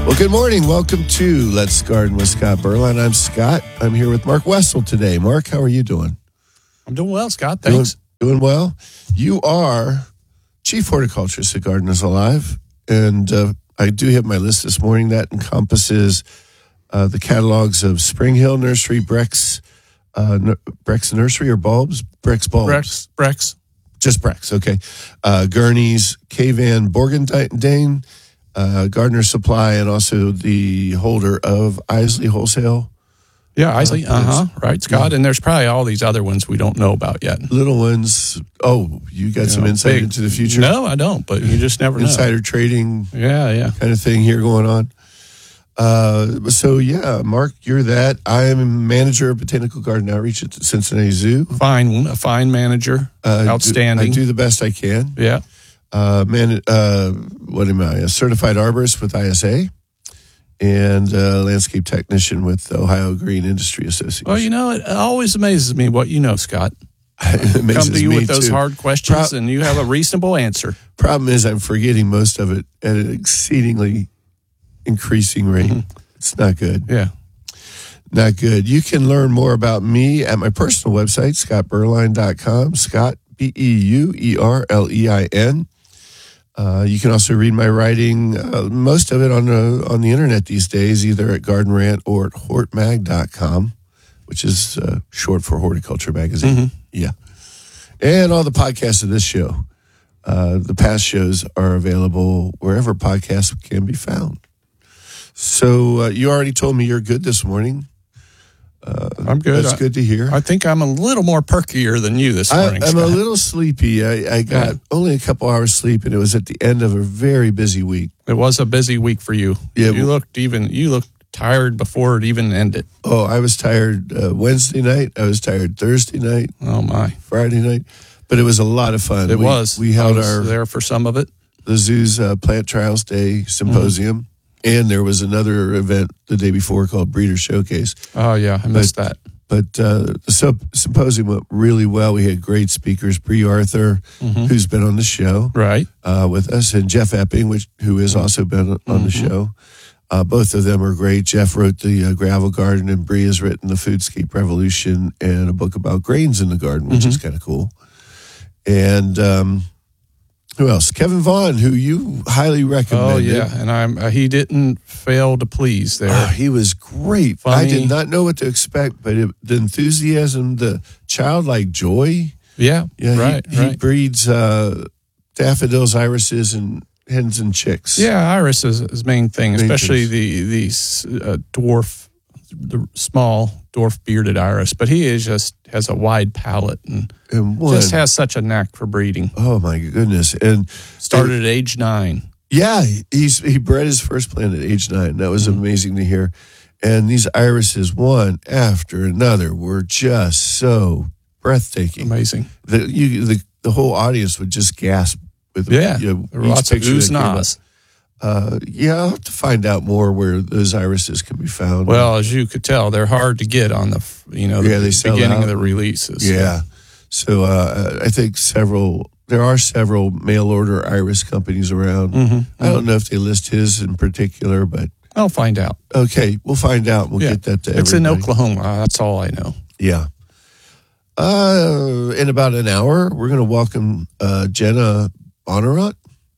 Well, good morning. Welcome to Let's Garden with Scott Berline. I'm Scott. I'm here with Mark Wessel today. Mark, how are you doing? I'm doing well, Scott. Thanks. Doing well. You are Chief Horticulturist at Gardeners Alive, and I do have my list this morning that encompasses the catalogs of Spring Hill Nursery, Brex Nursery, or Bulbs? Brex Bulbs. Brex. Just Brex, okay. Gurney's, K-Van, Borgendane, Gardener Supply, and also the holder of Isley Wholesale. Yeah, Isley. Right, Scott. Yeah. And there's probably all these other ones we don't know about yet. Little ones. Oh, you got some insight into the future? No, I don't, but you just never know. Insider trading. Yeah. Kind of thing here going on. Mark, you're that. I am manager of Botanical Garden Outreach at the Cincinnati Zoo. A fine manager. Outstanding. I do the best I can. Yeah. What am I? A certified arborist with ISA and a landscape technician with the Ohio Green Industry Association. Well, it always amazes me what you know, Scott. It come to you with those too. hard questions and you have a reasonable answer. Problem is I'm forgetting most of it at an exceedingly increasing rate. Mm-hmm. It's not good. Yeah. Not good. You can learn more about me at my personal website, scottberline.com, Scott, Beuerlein. You can also read my writing, most of it on the internet these days, either at Garden Rant or at hortmag.com, which is short for Horticulture Magazine. Mm-hmm. Yeah. And all the podcasts of this show. The past shows are available wherever podcasts can be found. So you already told me you're good this morning. I'm good. That's good to hear. I think I'm a little more perkier than you this morning. I'm a little sleepy. I got only a couple hours sleep, and it was at the end of a very busy week. It was a busy week for you. Yeah, you looked tired before it even ended. Oh, I was tired Wednesday night. I was tired Thursday night. Oh my, Friday night. But it was a lot of fun. We held there for some of it. The zoo's Plant Trials Day Symposium. Mm-hmm. And there was another event the day before called Breeder Showcase. Oh, yeah, I missed that. But the symposium went really well. We had great speakers, Bree Arthur, who's been on the show with us, and Jeff Epping, who has also been on the show. Both of them are great. Jeff wrote the Gravel Garden, and Bree has written the Foodscape Revolution and a book about grains in the garden, which is kind of cool. And who else? Kevin Vaughn, who you highly recommended. Oh, yeah, and he didn't fail to please there. He was great. Funny. I did not know what to expect, but the enthusiasm, the childlike joy. Yeah, right. He breeds daffodils, irises, and hens and chicks. Yeah, iris is his main thing, especially the small dwarf bearded iris. But he has a wide palate and just has such a knack for breeding. Oh my goodness! And started at age 9. Yeah, he bred his first plant at age 9. That was amazing to hear. And these irises, one after another, were just so breathtaking. Amazing. The whole audience would just gasp with there were lots of oohs and ahs. I'll have to find out more where those irises can be found. Well, as you could tell, they're hard to get on the beginning of the releases. Yeah. So I think there are several mail order iris companies around. I don't know if they list his in particular, but I'll find out. Okay, we'll find out. We'll get that to everybody. It's in Oklahoma. That's all I know. Yeah. In about an hour, we're going to welcome Jenna Bonnerot.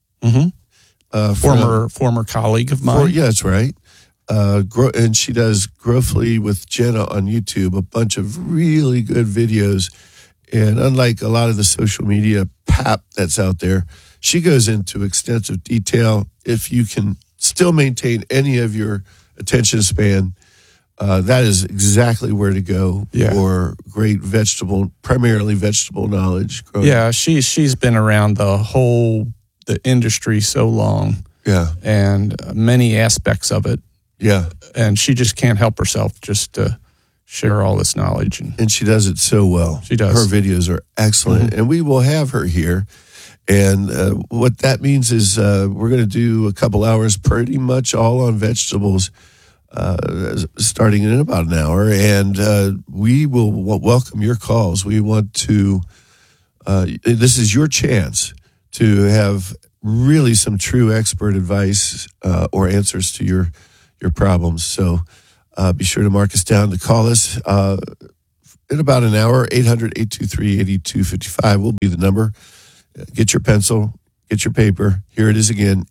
Former colleague of mine. Yeah, that's right. And she does Growthly with Jenna on YouTube, a bunch of really good videos. And unlike a lot of the social media pap that's out there, she goes into extensive detail. If you can still maintain any of your attention span, that is exactly where to go for great primarily vegetable knowledge. Yeah, she's been around the industry so long. Yeah. And many aspects of it. Yeah. And she just can't help herself just to share all this knowledge. And she does it so well. She does. Her videos are excellent. And we will have her here. And what that means is we're going to do a couple hours pretty much all on vegetables starting in about an hour. And we will welcome your calls. We want to, this is your chance to have really some true expert advice or answers to your problems. So be sure to mark us down to call us in about an hour. 800-823-8255 will be the number. Get your pencil, get your paper. Here it is again,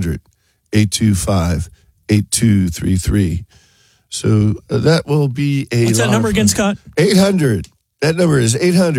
800-825-8233. So that will be a... What's that number again, Scott? 800. That number is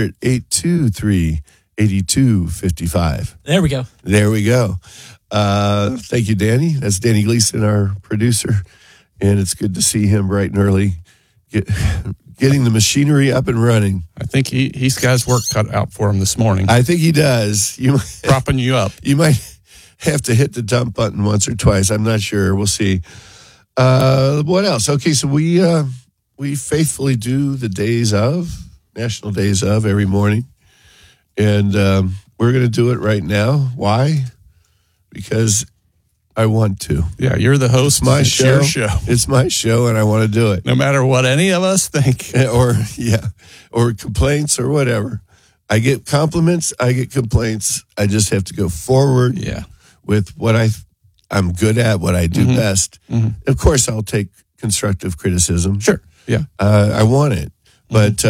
800-823-8255. There we go. There we go. Thank you, Danny. That's Danny Gleason, our producer. And it's good to see him bright and early getting the machinery up and running. I think he's got his work cut out for him this morning. I think he does. Propping you up. You might have to hit the dump button once or twice. I'm not sure. We'll see. What else? Okay, so we faithfully do the National Days of every morning. And we're going to do it right now. Why? Because I want to. Yeah, you're the host. It's my show. Your show. It's my show, and I want to do it. No matter what any of us think. Or complaints or whatever. I get compliments. I get complaints. I just have to go forward with what I'm good at, what I do best. Mm-hmm. Of course, I'll take constructive criticism. Sure. Yeah. I want it. But,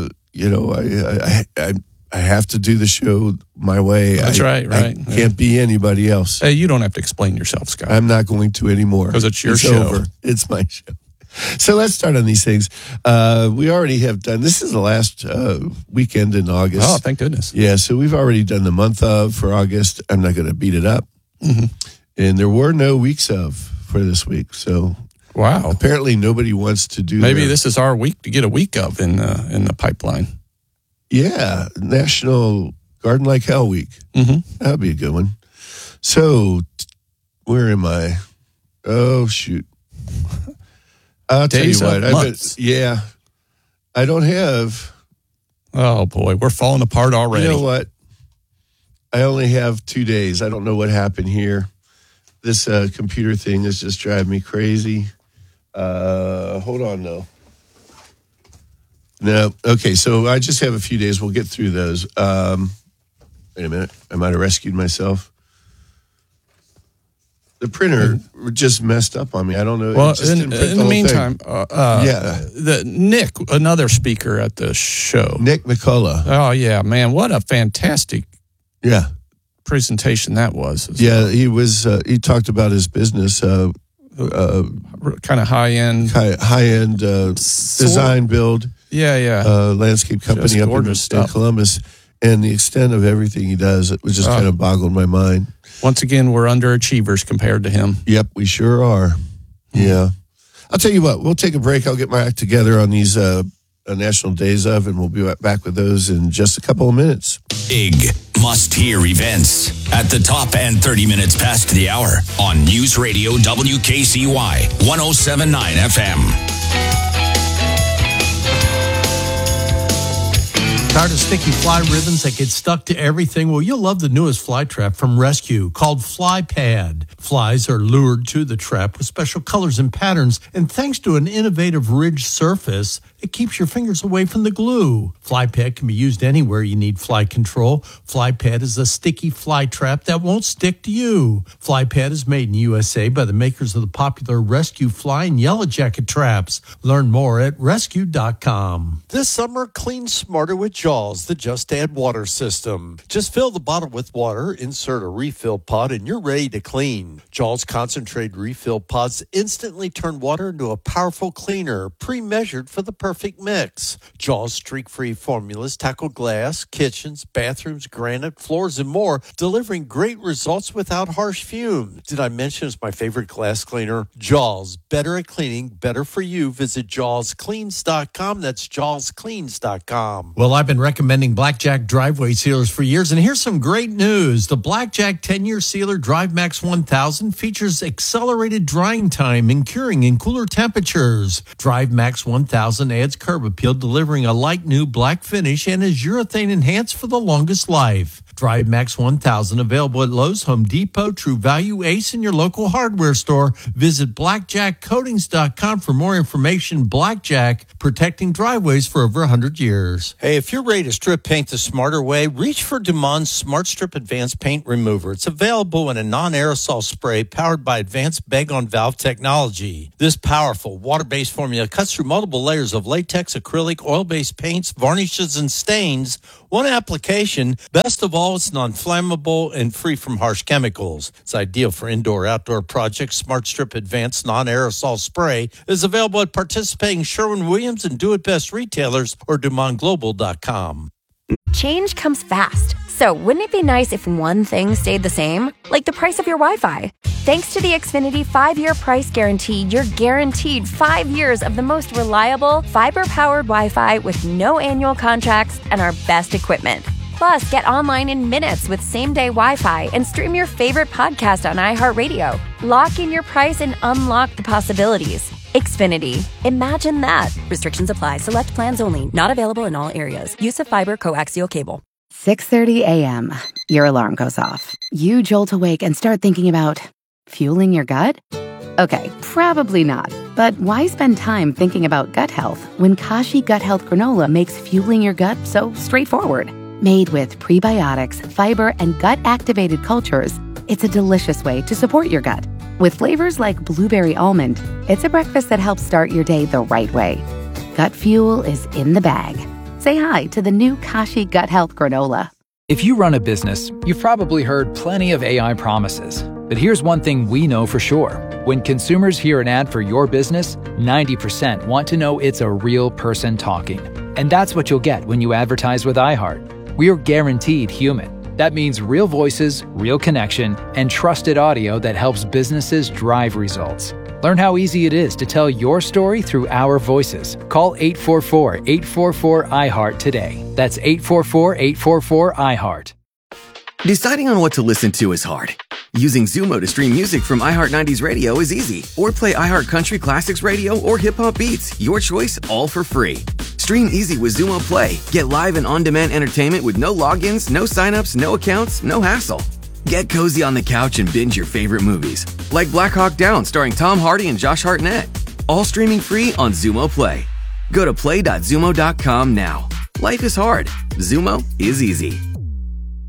I have to do the show my way. That's right. I can't be anybody else. Hey, you don't have to explain yourself, Scott. I'm not going to anymore. Because it's your show. Over. It's my show. So let's start on these things. We already have done, this is the last weekend in August. Oh, thank goodness. Yeah, so we've already done the month of for August. I'm not going to beat it up. Mm-hmm. And there were no weeks of for this week. So wow, apparently nobody wants to do Maybe this is our week to get a week of in the pipeline. Yeah, National Garden Like Hell Week. Mm-hmm. That would be a good one. So, where am I? Oh, shoot. I'll tell you what. I don't have... Oh, boy, we're falling apart already. You know what? I only have 2 days. I don't know what happened here. This computer thing is just driving me crazy. Hold on, though. No. Okay, so I just have a few days. We'll get through those. Wait a minute. I might have rescued myself. The printer just messed up on me. I don't know. Well, in the meantime, Nick, another speaker at the show. Nick McCullough. Oh, yeah, man. What a fantastic presentation that was. Yeah, he was. He talked about his business. Kind of high-end design build. Landscape company up in Columbus. And the extent of everything he does, it was just kind of boggled my mind. Once again, we're underachievers compared to him. Yep, we sure are. Yeah. I'll tell you what, we'll take a break. I'll get my act together on these National Days of, and we'll be right back with those in just a couple of minutes. Big must-hear events at the top and 30 minutes past the hour on News Radio WKCY 107.9 FM. Tired of sticky fly ribbons that get stuck to everything? Well, you'll love the newest fly trap from Rescue called Fly Pad. Flies are lured to the trap with special colors and patterns, and thanks to an innovative ridged surface, it keeps your fingers away from the glue. Fly Pad can be used anywhere you need fly control. Fly Pad is a sticky fly trap that won't stick to you. Fly Pad is made in USA by the makers of the popular Rescue Fly and Yellow Jacket traps. Learn more at rescue.com. This summer, clean smarter with Jaws, the Just Add Water system. Just fill the bottle with water, insert a refill pod, and you're ready to clean. Jaws concentrated refill pods instantly turn water into a powerful cleaner, pre-measured for the perfect mix. Jaws streak-free formulas tackle glass, kitchens, bathrooms, granite, floors, and more, delivering great results without harsh fumes. Did I mention it's my favorite glass cleaner? Jaws, better at cleaning, better for you. Visit jawscleans.com. That's jawscleans.com. Well, I've been recommending Blackjack driveway sealers for years, and here's some great news. The Blackjack 10-year sealer Drive Max 1000 features accelerated drying time and curing in cooler temperatures. Drive Max 1000 adds curb appeal, delivering a light new black finish, and is urethane enhanced for the longest life. Drive Max 1000 available at Lowe's, Home Depot, True Value, Ace, and your local hardware store. Visit blackjackcoatings.com for more information. Blackjack, protecting driveways for over 100 years. Hey, if you're ready to strip paint the smarter way, reach for Dumont Smart Strip Advanced Paint Remover. It's available in a non-aerosol spray powered by advanced bag-on-valve technology. This powerful water-based formula cuts through multiple layers of latex, acrylic, oil-based paints, varnishes, and stains. One application. Best of all, it's non-flammable and free from harsh chemicals. It's ideal for indoor-outdoor projects. Smart Strip Advanced Non-Aerosol Spray is available at participating Sherwin-Williams and Do It Best retailers or DumontGlobal.com. Change comes fast. So wouldn't it be nice if one thing stayed the same? Like the price of your Wi-Fi. Thanks to the Xfinity 5-year price guarantee, you're guaranteed 5 years of the most reliable, fiber-powered Wi-Fi with no annual contracts and our best equipment. Plus, get online in minutes with same-day Wi-Fi and stream your favorite podcast on iHeartRadio. Lock in your price and unlock the possibilities. Xfinity. Imagine that. Restrictions apply. Select plans only. Not available in all areas. Use of fiber coaxial cable. 6:30 a.m. Your alarm goes off. You jolt awake and start thinking about fueling your gut? Okay, probably not. But why spend time thinking about gut health when Kashi Gut Health Granola makes fueling your gut so straightforward? Made with prebiotics, fiber, and gut-activated cultures, it's a delicious way to support your gut. With flavors like blueberry almond, it's a breakfast that helps start your day the right way. Gut fuel is in the bag. Say hi to the new Kashi Gut Health Granola. If you run a business, you've probably heard plenty of AI promises. But here's one thing we know for sure. When consumers hear an ad for your business, 90% want to know it's a real person talking. And that's what you'll get when you advertise with iHeart. We're guaranteed human. That means real voices, real connection, and trusted audio that helps businesses drive results. Learn how easy it is to tell your story through our voices. Call 844-844-iHeart today. That's 844-844-iHeart. Deciding on what to listen to is hard. Using Zumo to stream music from iHeart 90s Radio is easy. Or play iHeart Country Classics Radio or Hip Hop Beats. Your choice, all for free. Stream easy with Zumo Play. Get live and on-demand entertainment with no logins, no signups, no accounts, no hassle. Get cozy on the couch and binge your favorite movies, like Black Hawk Down starring Tom Hardy and Josh Hartnett. All streaming free on Zumo Play. Go to play.zumo.com now. Life is hard. Zumo is easy.